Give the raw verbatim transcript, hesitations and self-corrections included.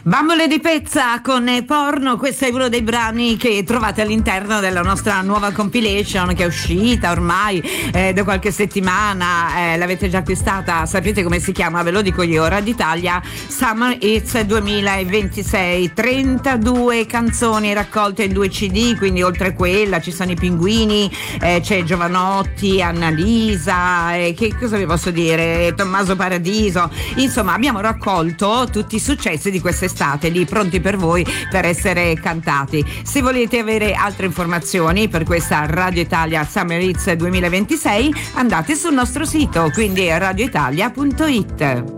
Bambole di pezza con Porno, questo è uno dei brani che trovate all'interno della nostra nuova compilation che è uscita ormai eh, da qualche settimana, eh, l'avete già acquistata, sapete come si chiama, ve lo dico io, Radio Italia Summer Hits duemilaventisei, trentadue canzoni raccolte in due C D, quindi oltre quella ci sono i Pinguini, eh, c'è Giovanotti, Annalisa, eh, che cosa vi posso dire, Tommaso Paradiso, insomma abbiamo raccolto tutti i successi di quest'estate lì pronti per voi per essere cantati. Se volete avere altre informazioni per questa Radio Italia Summer Hits duemilaventisei andate sul nostro sito, quindi radioitalia punto it.